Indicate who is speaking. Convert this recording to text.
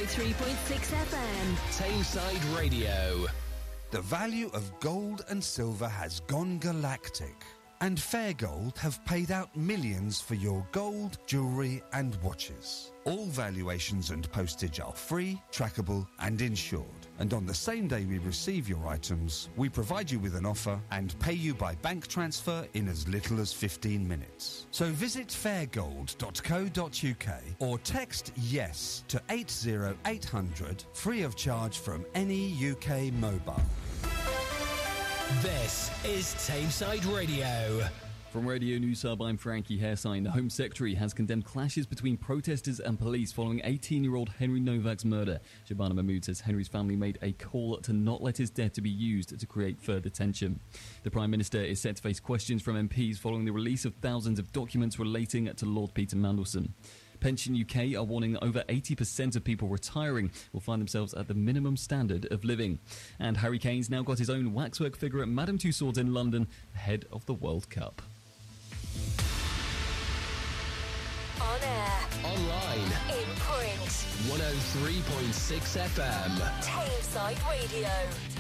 Speaker 1: 103.6 FM.
Speaker 2: Tameside Radio.
Speaker 3: The value of gold and silver has gone galactic, and Fair Gold have paid out millions for your gold, jewellery and watches. All valuations and postage are free, trackable and insured. And on the same day we receive your items, we provide you with an offer and pay you by bank transfer in as little as 15 minutes. So visit fairgold.co.uk or text YES to 80800 free of charge from any UK mobile.
Speaker 2: This is Tameside Radio.
Speaker 4: From Radio News Hub, I'm Frankie Hairsign. The Home Secretary has condemned clashes between protesters and police following 18-year-old Henry Novak's murder. Shabana Mahmood says Henry's family made a call to not let his death to be used to create further tension. The Prime Minister is set to face questions from MPs following the release of thousands of documents relating to Lord Peter Mandelson. Pension UK are warning over 80% of people retiring will find themselves at the minimum standard of living. And Harry Kane's now got his own waxwork figure at Madame Tussauds in London ahead of the World Cup.
Speaker 1: On air.
Speaker 2: Online.
Speaker 1: In print.
Speaker 2: 103.6 FM.
Speaker 1: Tameside Radio.